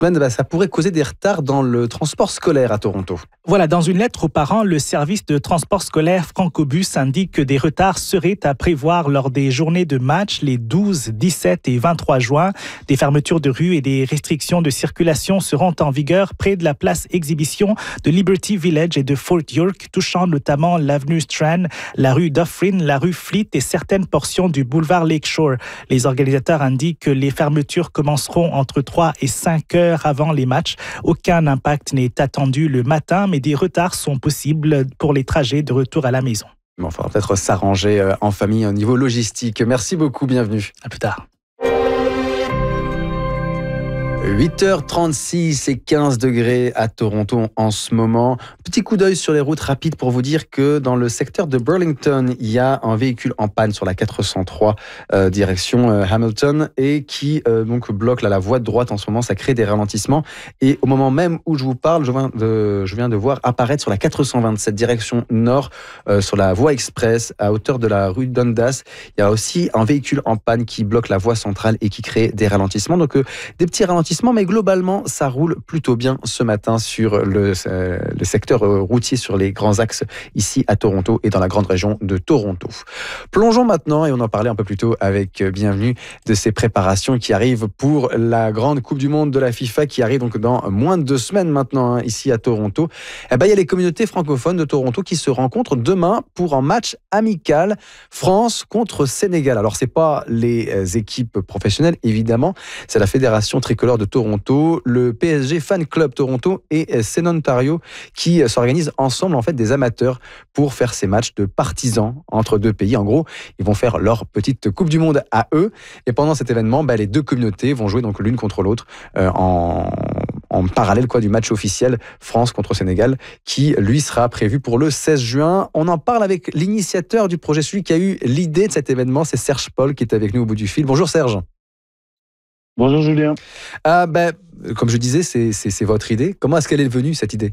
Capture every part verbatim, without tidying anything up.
bah, ça pourrait causer des retards dans le transport scolaire à Toronto. Voilà, dans une lettre aux parents, le service de transport scolaire Francobus indique que des retards seraient à prévoir lors des journées de match les douze, dix-sept et vingt-trois juin. Des fermetures de rues et des restrictions de circulation seront en vigueur près de la place exhibition de Liberty Village et de Fort York, touchant notamment l'avenue Strand, la rue Dufferin, la rue Fleet et certaines portions du boulevard Lakeshore. Les organisateurs indiquent que les fermetures commenceront entre trois et cinq heures avant les matchs. Aucun impact n'est attendu le matin, mais des retards sont possibles pour les trajets de retour à la maison. Bon, il faudra peut-être s'arranger en famille au niveau logistique. Merci beaucoup, bienvenue. À plus tard. huit heures trente-six et quinze degrés à Toronto en ce moment. Petit coup d'œil sur les routes rapides pour vous dire que dans le secteur de Burlington, il y a un véhicule en panne sur la quatre cent trois euh, direction euh, Hamilton et qui euh, donc bloque là, la voie de droite en ce moment. Ça crée des ralentissements. Et au moment même où je vous parle, je viens de, je viens de voir apparaître sur la quatre cent vingt-sept direction nord, euh, sur la voie express à hauteur de la rue Dundas. Il y a aussi un véhicule en panne qui bloque la voie centrale et qui crée des ralentissements. Donc euh, des petits ralentissements, mais globalement, ça roule plutôt bien ce matin sur le, euh, le secteur routier, sur les grands axes ici à Toronto et dans la grande région de Toronto. Plongeons maintenant, et on en parlait un peu plus tôt avec Bienvenue, de ces préparations qui arrivent pour la grande Coupe du Monde de la FIFA qui arrive donc dans moins de deux semaines maintenant hein, ici à Toronto. Eh ben, il y a les communautés francophones de Toronto qui se rencontrent demain pour un match amical France contre Sénégal. Alors, c'est pas les équipes professionnelles, évidemment, c'est la Fédération tricolore de Toronto, le P S G Fan Club Toronto et Sen Ontario qui s'organisent ensemble en fait des amateurs pour faire ces matchs de partisans entre deux pays. En gros, ils vont faire leur petite Coupe du Monde à eux. Et pendant cet événement, bah, les deux communautés vont jouer donc l'une contre l'autre euh, en, en parallèle quoi, du match officiel France contre Sénégal qui, lui, sera prévu pour le seize juin. On en parle avec l'initiateur du projet, celui qui a eu l'idée de cet événement, c'est Serge Paul qui est avec nous au bout du fil. Bonjour Serge. Bonjour Julien. Ah ben, comme je disais, c'est, c'est, c'est votre idée. Comment est-ce qu'elle est venue, cette idée ?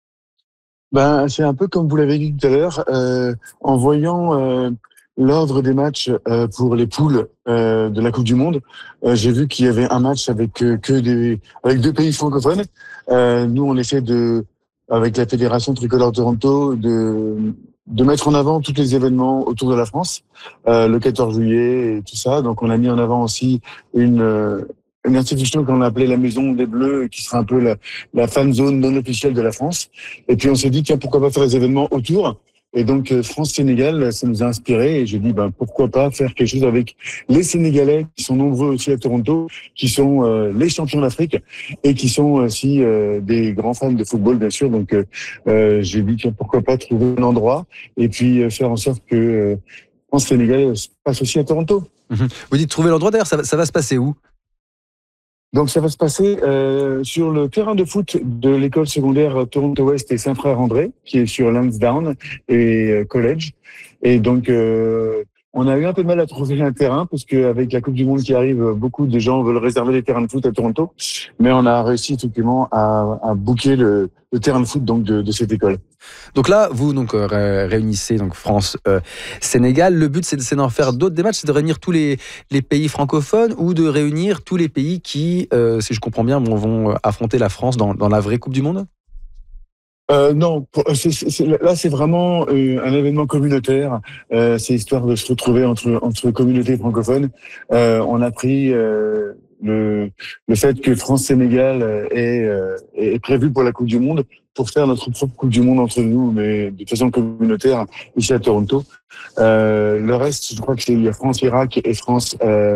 Ben, c'est un peu comme vous l'avez dit tout à l'heure, euh, en voyant euh, l'ordre des matchs euh, pour les poules euh, de la Coupe du Monde, euh, j'ai vu qu'il y avait un match avec euh, que des avec deux pays francophones. Euh, nous, on essaie de, avec la Fédération Tricolore Toronto, de de mettre en avant tous les événements autour de la France, euh, le quatorze juillet et tout ça. Donc, on a mis en avant aussi une euh, une institution qu'on a appelée la Maison des Bleus, qui sera un peu la, la fan zone non officielle de la France. Et puis, on s'est dit, tiens, pourquoi pas faire des événements autour ? Et donc, France-Sénégal, ça nous a inspiré. Et j'ai dit, ben, pourquoi pas faire quelque chose avec les Sénégalais, qui sont nombreux aussi à Toronto, qui sont euh, les champions d'Afrique et qui sont aussi euh, des grands fans de football, bien sûr. Donc, euh, j'ai dit, tiens, pourquoi pas trouver un endroit et puis euh, faire en sorte que euh, France-Sénégal se passe aussi à Toronto. Mmh. Vous dites trouver l'endroit, d'ailleurs, ça va, ça va se passer où ? Donc ça va se passer euh, sur le terrain de foot de l'école secondaire Toronto-Ouest et Saint-Frère-André, qui est sur Lansdowne et euh, College. Et donc euh, on a eu un peu de mal à trouver un terrain parce qu'avec la Coupe du Monde qui arrive, beaucoup de gens veulent réserver des terrains de foot à Toronto. Mais on a réussi effectivement à, à booker le, le terrain de foot donc de, de cette école. Donc là, vous donc euh, réunissez donc France, euh, Sénégal. Le but, c'est, c'est d'en faire d'autres des matchs, c'est de réunir tous les, les pays francophones ou de réunir tous les pays qui, euh, si je comprends bien, vont, vont affronter la France dans, dans la vraie Coupe du Monde. Euh, non, c'est, c'est, là c'est vraiment euh, un événement communautaire. Euh, c'est histoire de se retrouver entre entre communautés francophones. Euh, on a pris euh, le le fait que France-Sénégal est, euh, est prévu pour la Coupe du Monde pour faire notre propre Coupe du Monde entre nous, mais de façon communautaire ici à Toronto. Euh, le reste, je crois que c'est il y a France-Irak et France. Euh,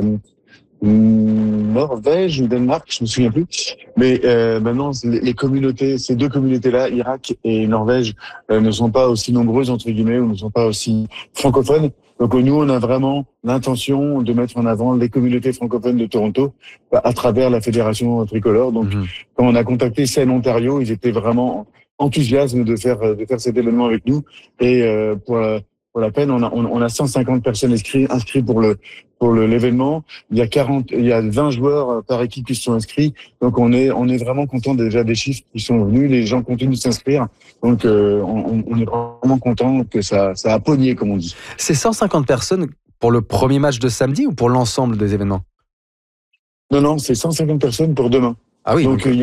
Norvège ou Danemark, je me souviens plus. Mais euh, maintenant, les communautés, ces deux communautés-là, Irak et Norvège, euh, ne sont pas aussi nombreuses entre guillemets ou ne sont pas aussi francophones. Donc nous, on a vraiment l'intention de mettre en avant les communautés francophones de Toronto à travers la Fédération Tricolore. Donc, mmh. quand on a contacté Sen Ontario, ils étaient vraiment enthousiastes de faire de faire cet événement avec nous. Et euh, pour la, pour la peine, on a on, on a cent cinquante personnes inscrites inscrites pour le pour le, l'événement. Il y a quarante, il y a vingt joueurs par équipe qui se sont inscrits. Donc on est on est vraiment content déjà des chiffres qui sont venus. Les gens continuent de s'inscrire. Donc euh, on, on est vraiment content que ça ça a pogné, comme on dit. C'est cent cinquante personnes pour le premier match de samedi ou pour l'ensemble des événements ? Non non, c'est cent cinquante personnes pour demain. Ah oui, Donc, donc, il